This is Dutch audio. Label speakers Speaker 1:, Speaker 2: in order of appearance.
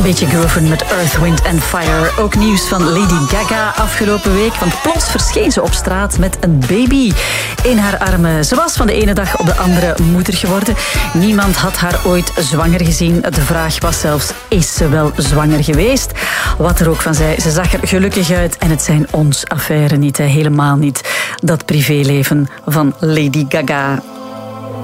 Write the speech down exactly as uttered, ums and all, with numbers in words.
Speaker 1: beetje groeven met Earth, Wind and Fire. Ook nieuws van Lady Gaga afgelopen week. Want plots verscheen ze op straat met een baby in haar armen. Ze was van de ene dag op de andere moeder geworden. Niemand had haar ooit zwanger gezien. De vraag was zelfs, is ze wel zwanger geweest? Wat er ook van zij, ze zag er gelukkig uit. En het zijn ons affaire niet, hè. Helemaal niet. Dat privéleven van Lady Gaga.